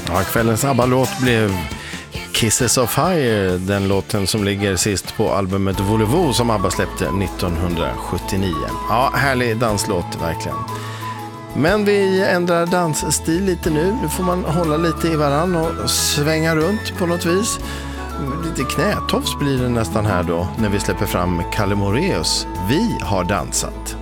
Ja, kvällens ABBA-låt blev Kisses of Fire, den låten som ligger sist på albumet Volevo som ABBA släppte 1979. Ja, härlig danslåt verkligen. Men vi ändrar dansstil lite nu. Nu får man hålla lite i varann och svänga runt på något vis. Lite knätofs blir det nästan här då när vi släpper fram Kalle Moraeus. Vi har dansat.